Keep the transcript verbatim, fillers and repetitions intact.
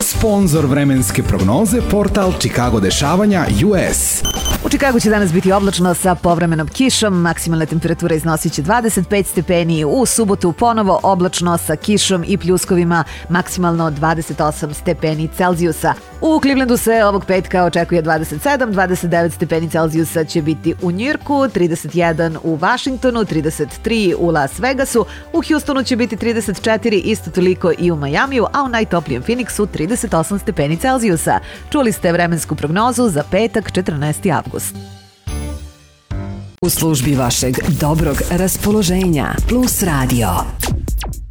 Sponzor vremenske prognoze, portal Chicago dešavanja U S. U Čikagu će danas biti oblačno sa povremenom kišom, maksimalna temperatura iznosit će dvadeset pet stepeni, u subotu ponovo oblačno sa kišom i pljuskovima, maksimalno dvadeset osam stepeni Celzijusa. U Clevelandu se ovog petka očekuje dvadeset sedam, dvadeset devet stepeni Celzijusa će biti u Njujorku, trideset jedan u Vašingtonu, trideset tri u Las Vegasu, u Houstonu će biti trideset četiri, isto toliko i u Majamiju, a u najtoplijem Phoenixu trideset osam stepeni Celzijusa. Čuli ste vremensku prognozu za petak četrnaesti avgust. U službi vašeg dobrog raspoloženja Plus Radio.